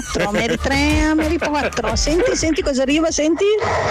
Meri 3, Meri 4. Senti cosa arriva, senti?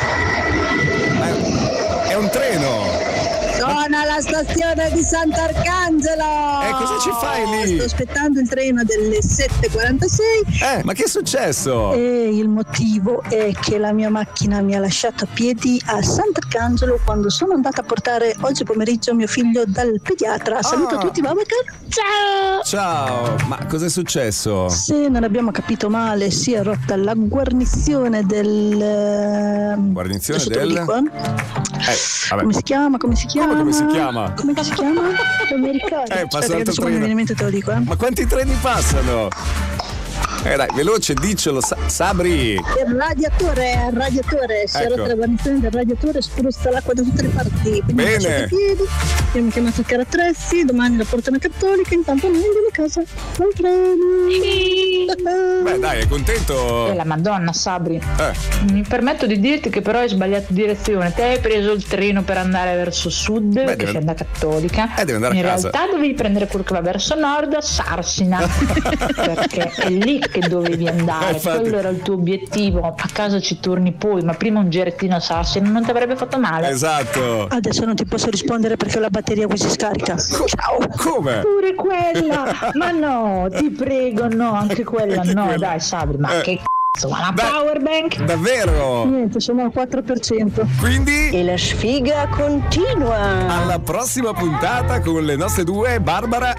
È un treno. Sono alla stazione di Sant'Arcangelo. Cosa ci fai lì? Sto aspettando il treno delle 7:46. Ma che è successo? E il motivo è che la mia macchina mi ha lasciato a piedi a Sant'Arcangelo quando sono andata a portare oggi pomeriggio mio figlio dal pediatra. Saluto tutti, Babacar. Ciao! Ciao, ma cos'è successo? Se non abbiamo capito male, si è rotta la guarnizione del. Guarnizione adesso te lo del? dico, Vabbè. Come si chiama? Come si chiama? Come si chiama? Non mi ricordo. Passa Aspetta, l'altro che adesso quando mi treno. viene in mente te lo dico, Ma quanti treni passano? Dai, veloce, diccelo, Sabri. Il radiatore, si è Ecco. rotta la guarnizione del radiatore, spruzza l'acqua da tutte le parti. Quindi Bene. mi lasciate a piedi, io mi ho chiamato il carattrezzi, domani la portano cattolica, intanto noi andiamo a casa. Al treno. Beh, dai, è contento? La Madonna, Sabri. Mi permetto di dirti che però hai sbagliato direzione. Te hai preso il treno per andare verso sud, che sei andata cattolica. Devi andare In a casa. realtà dovevi prendere quello che va verso nord, Sarsina, perché è lì che dovevi andare. Infatti. Quello era il tuo obiettivo. A casa ci torni poi, ma prima un girettino a Sarsina non ti avrebbe fatto male. Esatto. Adesso non ti posso rispondere perché ho la batteria qui si scarica. Ciao. Come? Pure quella, ma no, ti prego, no, anche quella no, quella. dai Sabri, ma che cazzo, ma la power bank? Davvero? Niente, sono al 4%. Quindi? E la sfiga continua. Alla prossima puntata con le nostre due, Barbara